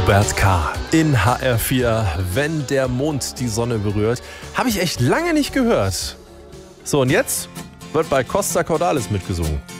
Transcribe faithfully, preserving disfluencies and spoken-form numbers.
Hubert K. in H R vier, wenn der Mond die Sonne berührt. Habe ich echt lange nicht gehört. So, und jetzt wird bei Costa Cordalis mitgesungen.